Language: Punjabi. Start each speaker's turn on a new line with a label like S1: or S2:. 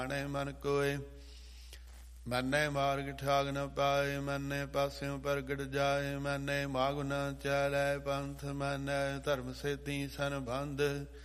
S1: ਜਾਣੇ ਮਨ ਕੋਇ। ਮਨੈ ਮਾਰਗ ਠਾਗ ਨ ਪਾਏ, ਮਨੈ ਪਾਸਿਓਂ ਪ੍ਰਗਟ ਜਾਏ। ਮਨੈ ਮਾਗ ਨ ਚਲੈ ਪੰਥ, ਮਨੈ ਧਰਮ ਸੇਤੀ ਸੰਬੰਧ।